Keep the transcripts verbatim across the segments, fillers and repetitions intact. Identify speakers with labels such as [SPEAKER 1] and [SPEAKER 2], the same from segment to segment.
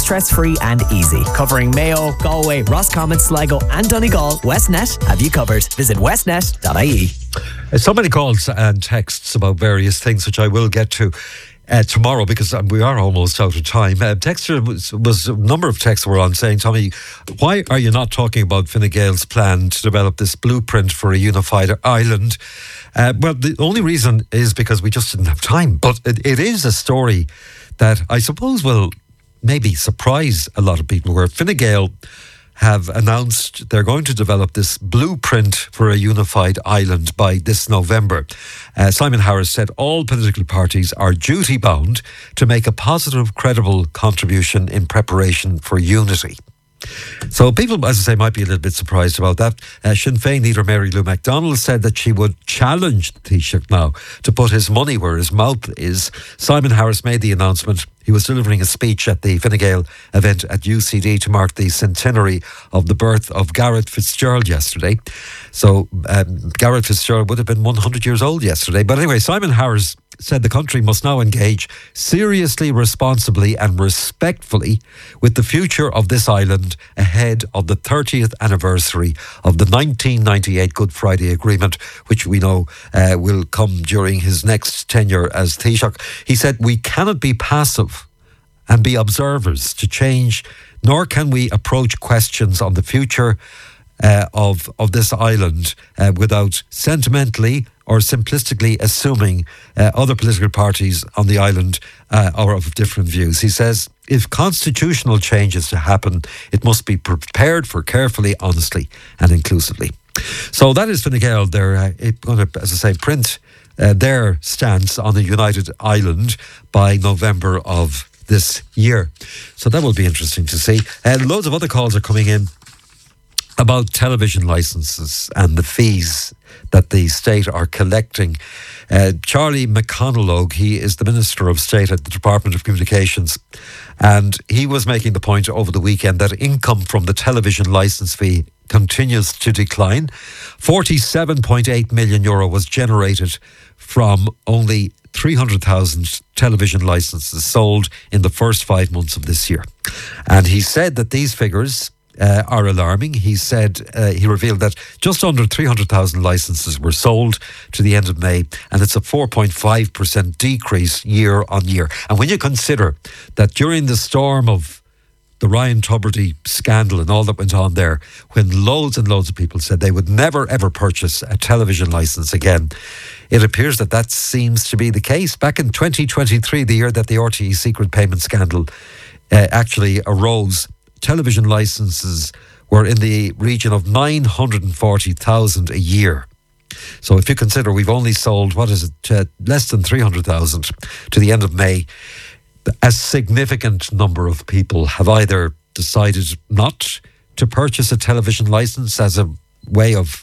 [SPEAKER 1] stress-free and easy. Covering Mayo, Galway, Roscommon, Sligo and Donegal, Westnet have you covered. Visit westnet dot I E.
[SPEAKER 2] So many calls and texts about various things, which I will get to Uh, tomorrow, because um, we are almost out of time. Uh, texter was, was a number of texts were on saying, Tommy, why are you not talking about Fine Gael's plan to develop this blueprint for a unified Ireland? Uh, well, the only reason is because we just didn't have time. But it, it is a story that I suppose will maybe surprise a lot of people, where Fine Gael have announced they're going to develop this blueprint for a unified Ireland by this November. Uh, Simon Harris said all political parties are duty-bound to make a positive, credible contribution in preparation for unity. So people, as I say, might be a little bit surprised about that. Uh, Sinn Féin leader Mary Lou McDonald said that she would challenge Taoiseach now to put his money where his mouth is. Simon Harris made the announcement. He was delivering a speech at the Fine Gael event at U C D to mark the centenary of the birth of Garret Fitzgerald yesterday. So um, Garret Fitzgerald would have been one hundred years old yesterday. But anyway, Simon Harris said the country must now engage seriously, responsibly and respectfully with the future of this island ahead of the thirtieth anniversary of the nineteen ninety-eight Good Friday Agreement, which we know uh, will come during his next tenure as Taoiseach. He said, we cannot be passive and be observers to change, nor can we approach questions on the future uh, of, of this island uh, without sentimentally or simplistically assuming uh, other political parties on the island uh, are of different views. He says, if constitutional change is to happen, it must be prepared for carefully, honestly and inclusively. So that is Fine Gael. They're uh, going to, as I say, print uh, their stance on the united Ireland by November of this year. So that will be interesting to see. Uh, loads of other calls are coming in about television licences and the fees that the state are collecting. Uh, Charlie McConalogue, he is the Minister of State at the Department of Communications, and he was making the point over the weekend that income from the television licence fee continues to decline. forty-seven point eight million euro was generated from only three hundred thousand television licences sold in the first five months of this year. And he said that these figures uh, are alarming. He said, uh, he revealed that just under three hundred thousand licences were sold to the end of May, and it's a four point five percent decrease year on year. And when you consider that during the storm of the Ryan Tubridy scandal and all that went on there, when loads and loads of people said they would never ever purchase a television licence again, it appears that that seems to be the case. Back in twenty twenty-three, the year that the R T E secret payment scandal uh, actually arose, television licences were in the region of nine hundred forty thousand a year. So if you consider we've only sold, what is it, uh, less than three hundred thousand to the end of May, a significant number of people have either decided not to purchase a television licence as a way of,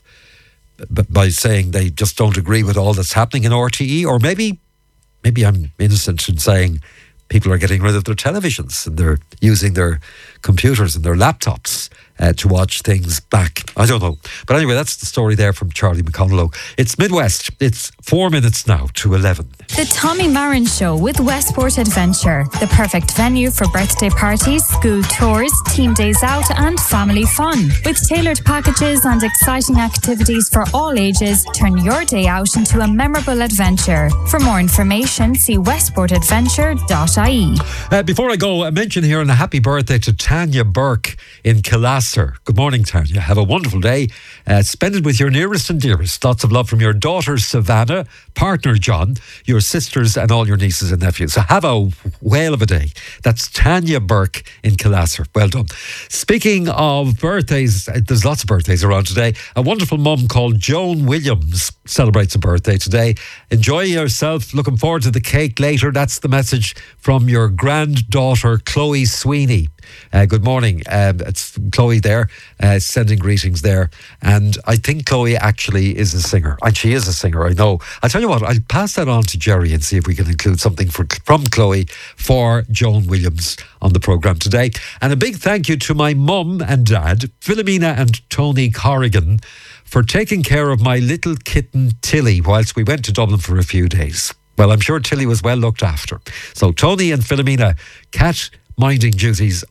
[SPEAKER 2] by saying they just don't agree with all that's happening in R T E, or maybe, maybe I'm innocent in saying people are getting rid of their televisions and they're using their computers and their laptops uh, to watch things back. I don't know. But anyway, that's the story there from Charlie McConalogue. It's Midwest. It's four minutes now to eleven.
[SPEAKER 3] The Tommy Marin Show with Westport Adventure, the perfect venue for birthday parties, school tours, team days out and family fun. With tailored packages and exciting activities for all ages, turn your day out into a memorable adventure. For more information, see westport adventure dot I E.
[SPEAKER 2] Uh, before I go, I mention here and a happy birthday to Tanya Burke in Killasser. Good morning, Tanya. Have a wonderful day. Uh, spend it with your nearest and dearest. Lots of love from your daughter, Savannah, partner, John, your sisters and all your nieces and nephews. So have a whale of a day. That's Tanya Burke in Killasser. Well done. Speaking of birthdays, there's lots of birthdays around today. A wonderful mum called Joan Williams celebrates a birthday today. Enjoy yourself. Looking forward to the cake later. That's the message from your granddaughter, Chloe Sweeney. Uh, good morning. Um, it's Chloe there, uh, sending greetings there. And I think Chloe actually is a singer. And she is a singer, I know. I'll tell you what, I'll pass that on to Jerry and see if we can include something for, from Chloe for Joan Williams on the programme today. And a big thank you to my mum and dad, Philomena and Tony Corrigan, for taking care of my little kitten Tilly whilst we went to Dublin for a few days. Well, I'm sure Tilly was well looked after. So Tony and Philomena, cat minding duties